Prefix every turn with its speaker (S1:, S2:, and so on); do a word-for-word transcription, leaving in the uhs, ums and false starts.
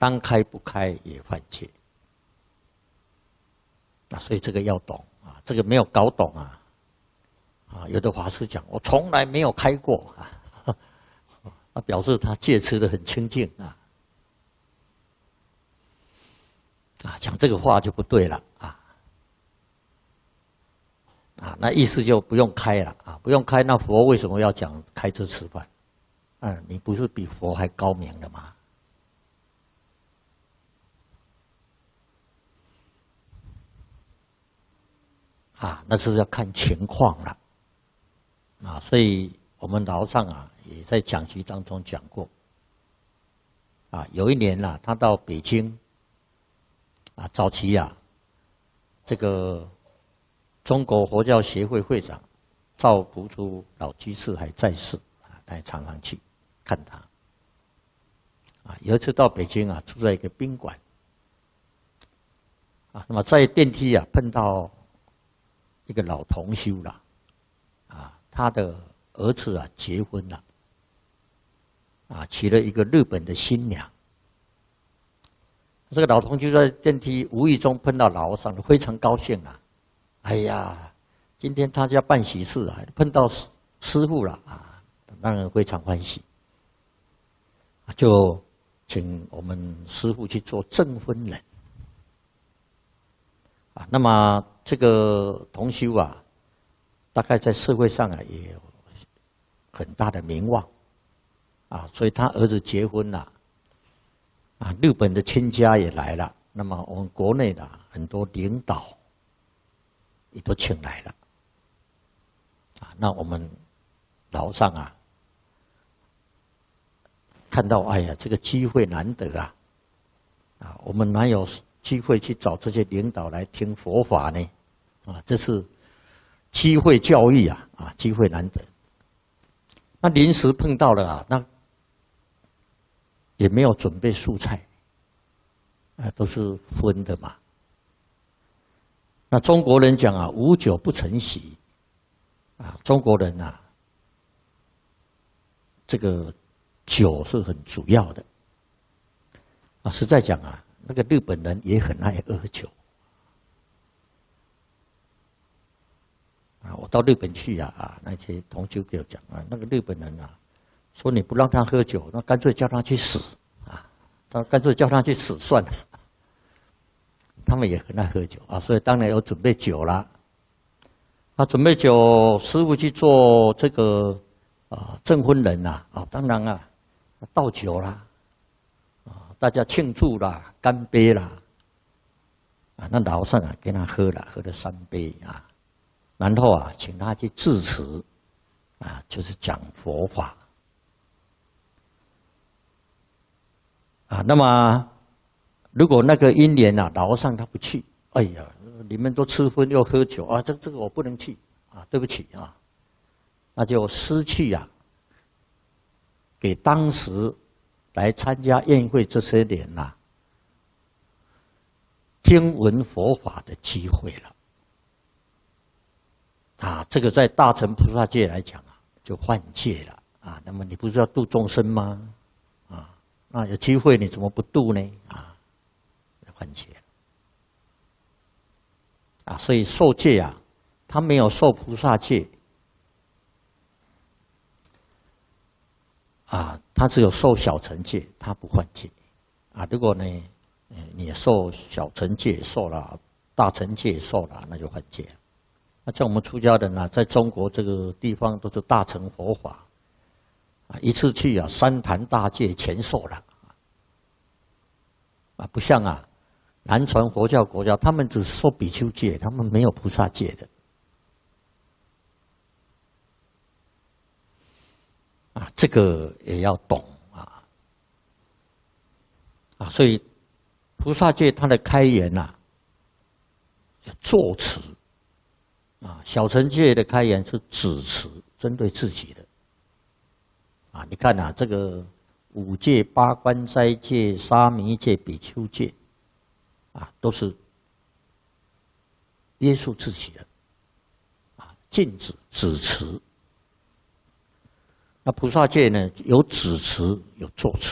S1: 当开不开也犯戒。啊，所以这个要懂啊，这个没有搞懂啊，啊，有的法师讲我从来没有开过啊，啊，表示他戒持得很清净啊，啊，讲这个话就不对了啊。啊，那意思就不用开了啊，不用开，那佛为什么要讲开车吃饭？嗯，你不是比佛还高明的吗？啊，那是要看情况了。啊，所以我们老上啊也在讲习当中讲过。啊，有一年啊，他到北京，啊，早期啊，这个。中国佛教协会会长赵朴初老居士还在世啊，他也常常去看他。啊，有一次到北京啊，住在一个宾馆。啊，那么在电梯啊碰到一个老同修了，啊，他的儿子啊结婚了，啊，娶了一个日本的新娘。这个老同修在电梯无意中碰到老和尚，非常高兴啊。哎呀，今天他家办喜事啊，碰到师师父了啊，当然非常欢喜，就请我们师父去做证婚人啊。那么这个同修啊，大概在社会上啊也有很大的名望啊，所以他儿子结婚了啊，日本的亲家也来了，那么我们国内的很多领导也都请来了，啊，那我们老上啊，看到哎呀，这个机会难得啊，啊，我们哪有机会去找这些领导来听佛法呢？啊，这是机会教育啊，啊，机会难得。那临时碰到了啊，那也没有准备素菜，啊，都是荤的嘛。那中国人讲啊，无酒不成席，啊，中国人啊，这个酒是很主要的。啊，实在讲啊，那个日本人也很爱喝酒。啊，我到日本去啊，啊，那些同修给我讲啊，那个日本人啊，说你不让他喝酒，那干脆叫他去死啊，他干脆叫他去死算了。他们也很爱喝酒啊，所以当然有准备酒啦。那准备酒，师父去做这个啊证婚人呐，啊，当然啊，倒酒啦，啊，大家庆祝啦，干杯啦，啊，那老上啊跟他喝了，喝了三杯啊，然后啊，请他去致辞，啊，就是讲佛法，啊，那么。如果那个姻缘啊，老和尚他不去，哎呀，你们都吃荤又喝酒啊，这这个我不能去啊，对不起啊，那就失去啊，给当时来参加宴会这些人呐、啊，听闻佛法的机会了。啊，这个在大乘菩萨界来讲啊，就犯戒了啊。那么你不是要度众生吗？啊，那有机会你怎么不度呢？啊。犯戒啊，所以受戒啊，他没有受菩萨戒啊，他只有受小乘戒，他不犯戒啊。如果呢，你受小乘戒受了，大乘戒受了，那就犯戒了。那像我们出家人啊，在中国这个地方都是大乘佛法啊，一次去啊，三坛大戒全受了啊，不像啊。南传佛教国家，他们只受比丘戒，他们没有菩萨戒的。啊，这个也要懂啊。啊，所以菩萨戒它的开言呐、啊，作持。啊，小乘戒的开言是止持，针对自己的。啊，你看啊，这个五戒、八关斋戒、沙弥戒、比丘戒。啊，都是约束自己的，啊，禁止止持。那菩萨戒呢，有止持，有作持。